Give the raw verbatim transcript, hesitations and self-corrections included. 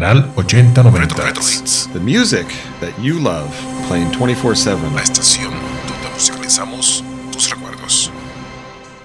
Canal ochenta noventa. The music that you love, playing twenty-four seven. La estación donde musicalizamos tus recuerdos.